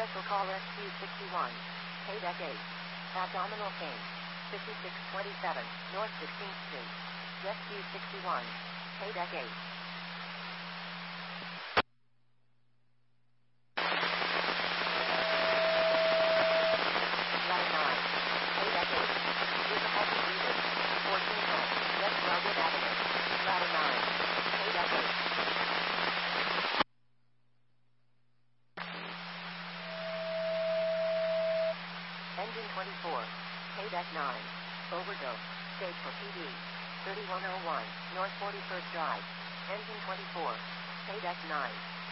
Special call SQ61. Paydeck 8. Abdominal pain. 5627 North 16th Street. SQ61. Paydeck 8. Ladder 9. Paydeck 8. Difficulty breathing. 14 home. West Wellwood Avenue. Ladder 9. Paydeck 8. Engine 24. Paydeck 9. Overdose. State for PD. 3101. North 41st Drive. Engine 24. Paydeck 9.